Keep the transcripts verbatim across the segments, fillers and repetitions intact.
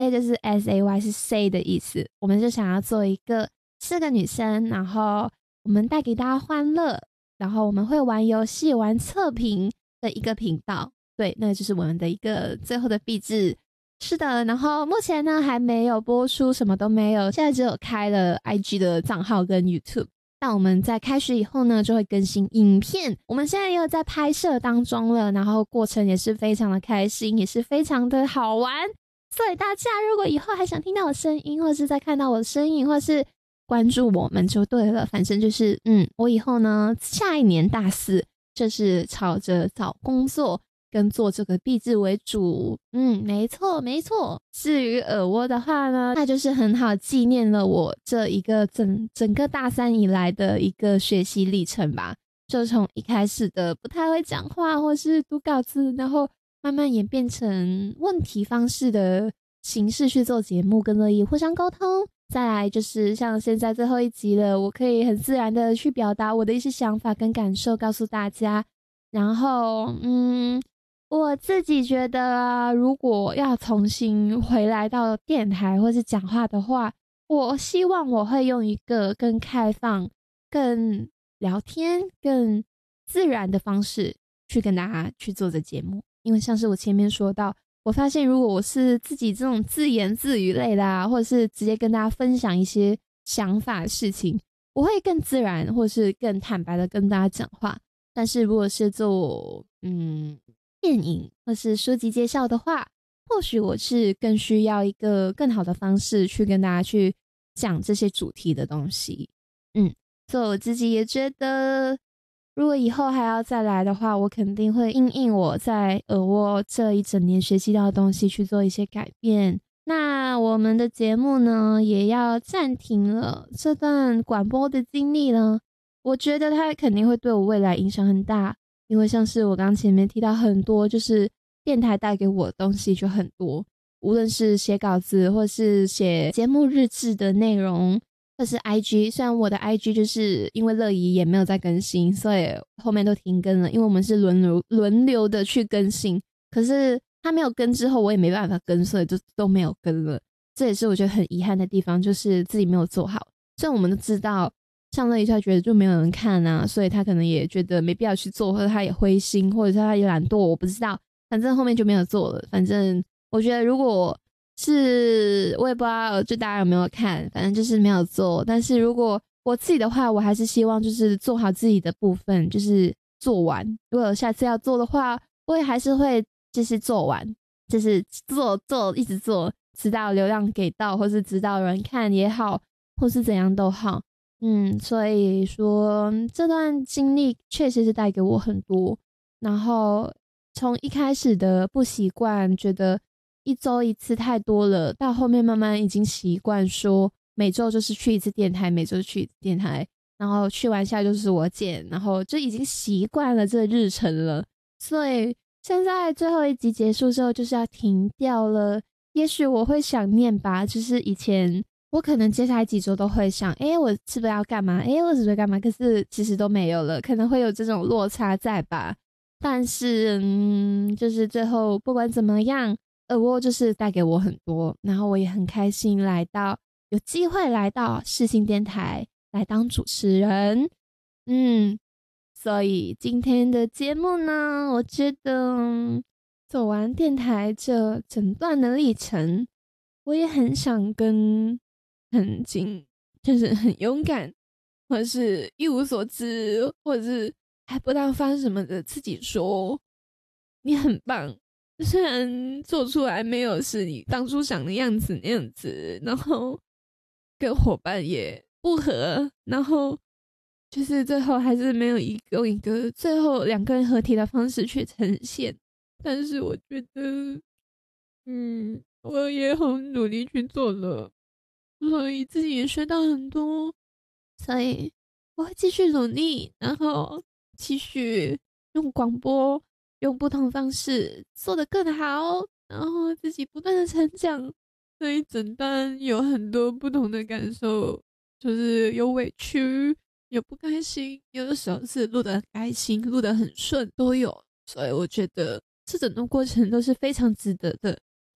，say 就是 S A Y 是 say 的意思，我们就想要做一个四个女生，然后我们带给大家欢乐，然后我们会玩游戏玩测评的一个频道。对，那就是我们的一个最后的壁纸。是的，然后目前呢还没有播出，什么都没有，现在只有开了 I G 的账号跟 YouTube。但我们在开学以后呢就会更新影片，我们现在也有在拍摄当中了，然后过程也是非常的开心，也是非常的好玩。所以大家如果以后还想听到我声音，或是再看到我的身影，或是关注我们就对了。反正就是嗯，我以后呢下一年大四就是朝着找工作跟做这个壁纸为主。嗯，没错没错。至于耳蜗的话呢，那就是很好纪念了我这一个整整个大三以来的一个学习历程吧。就从一开始的不太会讲话或是读稿子，然后慢慢演变成问题方式的形式去做节目，跟乐意互相沟通。再来就是像现在最后一集了，我可以很自然的去表达我的一些想法跟感受告诉大家。然后嗯我自己觉得啊，如果要重新回来到电台或是讲话的话，我希望我会用一个更开放、更聊天、更自然的方式去跟大家去做这节目。因为像是我前面说到，我发现如果我是自己这种自言自语类的啊，或者是直接跟大家分享一些想法的事情，我会更自然或是更坦白的跟大家讲话。但是如果是做嗯电影或是书籍介绍的话，或许我是更需要一个更好的方式去跟大家去讲这些主题的东西。嗯，所以我自己也觉得如果以后还要再来的话，我肯定会因应我在耳蜗这一整年学习到的东西去做一些改变。那我们的节目呢也要暂停了，这段广播的经历呢，我觉得它肯定会对我未来影响很大。因为像是我刚前面提到很多，就是电台带给我的东西就很多，无论是写稿子或是写节目日志的内容，或是 I G。 虽然我的 I G 就是因为乐怡也没有在更新，所以后面都停更了，因为我们是轮流轮流的去更新，可是他没有更之后我也没办法更，所以就都没有更了。这也是我觉得很遗憾的地方，就是自己没有做好。虽然我们都知道像乐怡他觉得就没有人看啊，所以他可能也觉得没必要去做，或者他也灰心，或者是他也懒惰，我不知道，反正后面就没有做了。反正我觉得如果是我也不知道就大家有没有看，反正就是没有做。但是如果我自己的话，我还是希望就是做好自己的部分，就是做完。如果下次要做的话，我也还是会就是做完，就是做做一直做，直到流量给到，或是直到有人看也好，或是怎样都好。嗯，所以说这段经历确实是带给我很多。然后从一开始的不习惯，觉得一周一次太多了，到后面慢慢已经习惯说每周就是去一次电台，每周去一次电台，然后去完下就是我剪，然后就已经习惯了这个日程了。所以现在最后一集结束之后就是要停掉了，也许我会想念吧，就是以前我可能接下来几周都会想，诶我是不是要干嘛，诶我是不是要干嘛，可是其实都没有了，可能会有这种落差在吧。但是嗯，就是最后不管怎么样，耳蜗就是带给我很多，然后我也很开心来到有机会来到世新电台来当主持人。嗯，所以今天的节目呢，我觉得、嗯、走完电台这整段的历程，我也很想跟很紧就是很勇敢或者是一无所知或者是还不知道发生什么的自己说你很棒，虽然做出来没有是你当初想的样子那样子，然后跟伙伴也不合，然后就是最后还是没有一个用一个最后两个人合体的方式去呈现。但是我觉得嗯我也很努力去做了，所以自己也学到很多，所以我会继续努力，然后继续用广播用不同方式做得更好，然后自己不断的成长。这一整段有很多不同的感受，就是有委屈有不开心，有的时候是录得很开心录得很顺都有，所以我觉得这整个过程都是非常值得的。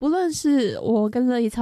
不论是我跟乐意超